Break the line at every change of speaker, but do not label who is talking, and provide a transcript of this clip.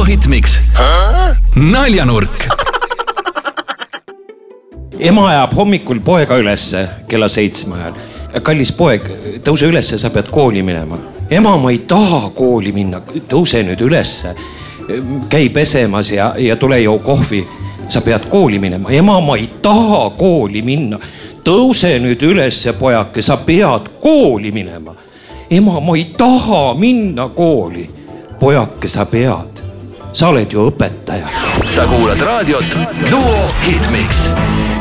Hitmix. Naljanurk.
Ema ajab hommikul poega ülesse kella 7 ajal. Kallis poeg, tõuse ülesse, sa pead kooli minema. Ema, ma ei taha kooli minna, tõuse nüüd ülesse. Käi pesemas ja tule joo kohvi. Sa pead kooli minema. Ema, ma ei taha kooli minna. Tõuse nüüd ülesse, pojake, sa pead kooli minema. Ema, ma ei taha minna kooli. Pojake, sa pead. Sa oled ju õpetaja.
Sa kuulad raadiot Duo Hitmix.